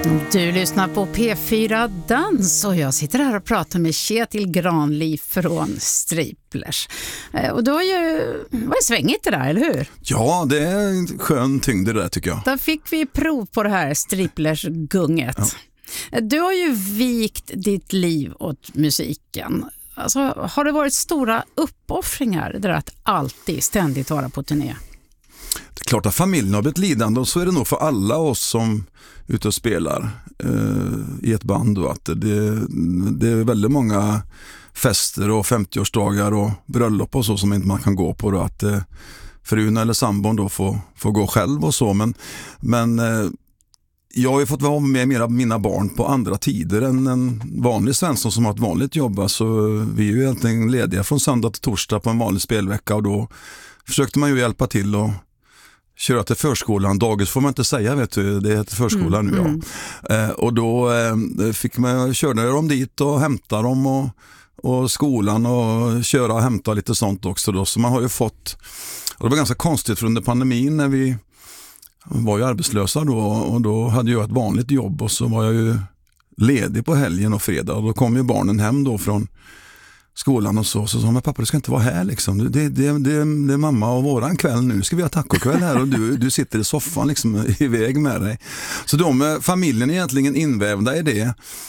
Du lyssnar på P4 Dans och jag sitter här och pratar med Kjetil Granli från Striplers. Och då var det svängigt det där, eller hur? Ja, det är en skön tyngd det där tycker jag. Där fick vi prov på det här Striplers-gunget. Ja. Du har ju vikt ditt liv åt musiken. Alltså, har det varit stora uppoffringar det där att alltid ständigt vara på turné? Det är klart att familjen har blivit lidande och så är det nog för alla oss som är ute och spelar i ett band. Då, att det är väldigt många fester och 50-årsdagar och bröllop och så som inte man kan gå på. Då, att frun eller sambon då får gå själv och så. Men jag har ju fått vara med mina barn på andra tider än en vanlig svensson som har ett vanligt jobb. Så vi är ju egentligen lediga från söndag till torsdag på en vanlig spelvecka och då försökte man ju hjälpa till och köra till förskolan. Dagis får man inte säga, vet du. Det heter förskolan nu, ja. Och då fick man köra dem dit och hämta dem och skolan och köra och hämta lite sånt också då. Så man har ju fått, och det var ganska konstigt för under pandemin när vi var ju arbetslösa då och då hade jag ett vanligt jobb och så var jag ju ledig på helgen och fredag och då kom ju barnen hem då från skolan och så sa men pappa, du ska inte vara här liksom. Det är mamma och våran kväll nu. Ska vi ha tacokväll här och du sitter i soffan liksom iväg med dig. Så familjen är egentligen invävda i det.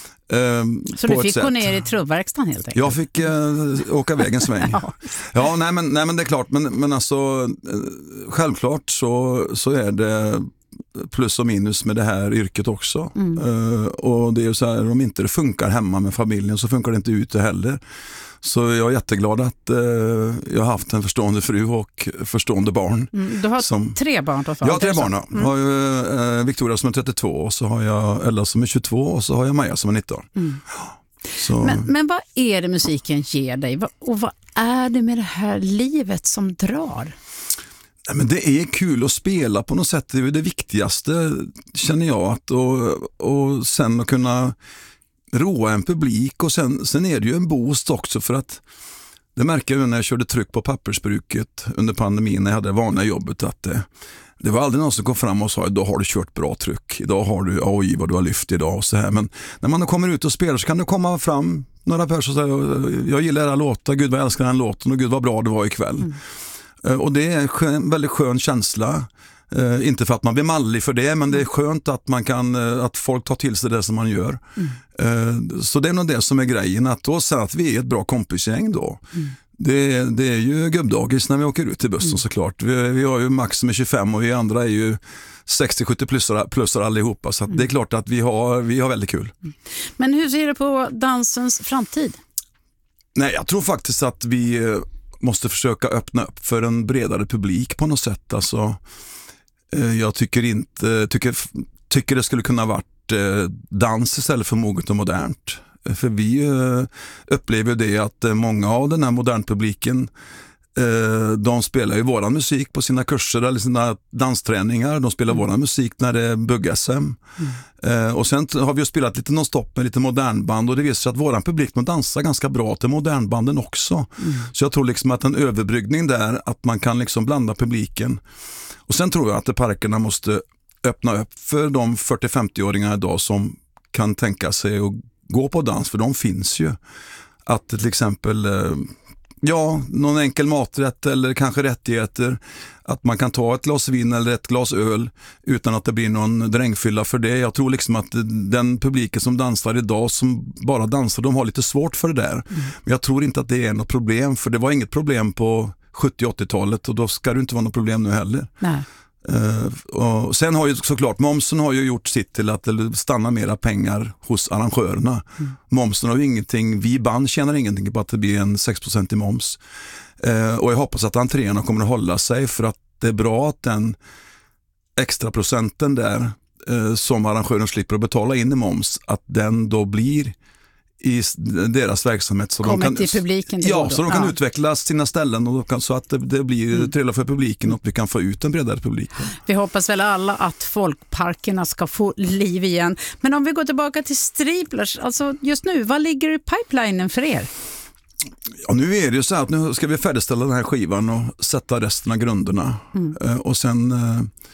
Så du fick gå ner i trubbverkstan helt enkelt? Jag fick åka iväg en sväng. Ja, nej men det är klart. Men alltså självklart så är det plus och minus med det här yrket också. Och det är ju så här, om inte det funkar hemma med familjen så funkar det inte ute heller. Så jag är jätteglad att jag har haft en förstående fru och förstående barn. Du har 3 barn på fan. Jag har 3 barn. Jag har ju Victoria som är 32 och så har jag Ella som är 22 och så har jag Maja som är 19. Så. Men vad är det musiken ger dig? Och vad är det med det här livet som drar? Men det är kul att spela på något sätt. Det är det viktigaste känner jag. Och sen att kunna roa en publik och sen är det ju en boost också för att det märker jag när jag körde tryck på pappersbruket under pandemin när jag hade det vanliga jobbet att det var aldrig någon som kom fram och sa idag har du kört bra tryck, idag har du oj vad du har lyft idag och så här. Men när man kommer ut och spelar så kan det komma fram några personer och säga jag gillar era låtar, gud vad jag älskar den låten och gud vad bra det var ikväll. Och det är en väldigt skön känsla. Inte för att man blir mallig för det, men det är skönt att man att folk tar till sig det som man gör. Så det är nog det som är grejen, att då säga att vi är ett bra kompisgäng då. Det är ju gubbdagis när vi åker ut till bussen såklart. Vi har ju max med 25 och vi andra är ju 60-70 plussar allihopa, så att det är klart att vi har väldigt kul. Men hur ser du på dansens framtid? Nej, jag tror faktiskt att vi måste försöka öppna upp för en bredare publik på något sätt. Alltså, jag tycker det skulle kunna varit dans istället för moget och modernt. För vi upplever det att många av den här modernpubliken de spelar ju våran musik på sina kurser eller sina dansträningar. De spelar våran musik när det är bugg-SM. Och sen har vi ju spelat lite nonstop med lite modernband och det visar sig att våran publik dansar ganska bra till modernbanden också. Så jag tror liksom att en överbryggning där, att man kan liksom blanda publiken. Och sen tror jag att parkerna måste öppna upp för de 40-50-åringar idag som kan tänka sig att gå på dans, för de finns ju. Att till exempel någon enkel maträtt eller kanske rättigheter, att man kan ta ett glas vin eller ett glas öl utan att det blir någon drängfylla för det. Jag tror liksom att den publiken som dansar idag, som bara dansar, de har lite svårt för det där. Men jag tror inte att det är något problem, för det var inget problem på 70-80-talet och då ska det inte vara något problem nu heller. Nej. Och sen har ju såklart momsen har ju gjort sitt till att det stannar mera pengar hos arrangörerna. Momsen har ju ingenting, vi band tjänar ingenting på att det blir en 6% i moms. Och jag hoppas att entréerna kommer att hålla sig, för att det är bra att den extra procenten där som arrangören slipper att betala in i moms, att den då blir i deras verksamhet så de kan, till publiken så de kan utveckla sina ställen och så att det blir trevligt för publiken och vi kan få ut en bredare publik. Vi hoppas väl alla att folkparkerna ska få liv igen. Men om vi går tillbaka till Striplers, alltså just nu, vad ligger i pipelinen för er? Ja, nu är det ju så att nu ska vi färdigställa den här skivan och sätta resten av grunderna. Och sen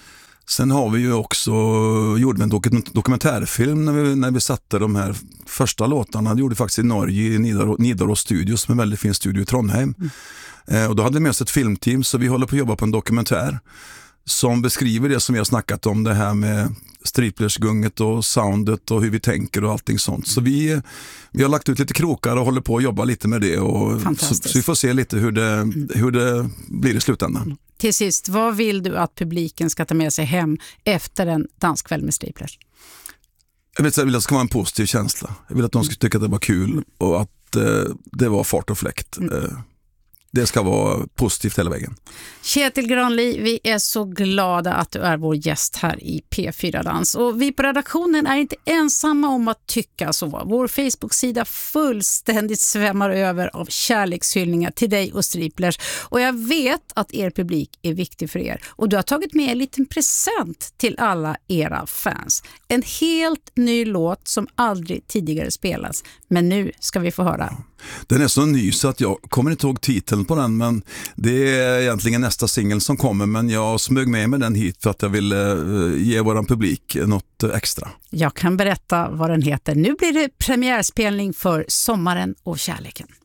Sen har vi ju också gjort en dokumentärfilm när vi satte de här första låtarna. Det gjorde vi faktiskt i Norge, i Nidaros Studios, som är en väldigt fin studio i Trondheim. Och då hade vi med oss ett filmteam, så vi håller på att jobba på en dokumentär som beskriver det som vi har snackat om, det här med striplersgunget och soundet och hur vi tänker och allting sånt. Så vi har lagt ut lite krokar och håller på att jobba lite med det. Och så vi får se lite hur det blir i slutändan. Till sist, vad vill du att publiken ska ta med sig hem efter en danskväll med striplers? Jag vill att det ska vara en positiv känsla. Jag vill att de ska tycka att det var kul och att det var fart och fläkt. Det ska vara positivt hela vägen. Kjetil Granli, vi är så glada att du är vår gäst här i P4 Dans. Och vi på redaktionen är inte ensamma om att tycka så. Vår Facebook-sida fullständigt svämmar över av kärlekshyllningar till dig och striplers. Och jag vet att er publik är viktig för er. Och du har tagit med en liten present till alla era fans. En helt ny låt som aldrig tidigare spelas. Men nu ska vi få höra. Den är så ny så att jag kommer inte ihåg titeln på den, men det är egentligen nästa singel som kommer, men jag smög med den hit för att jag ville ge våran publik något extra. Jag kan berätta vad den heter. Nu blir det premiärspelning för Sommaren och kärleken.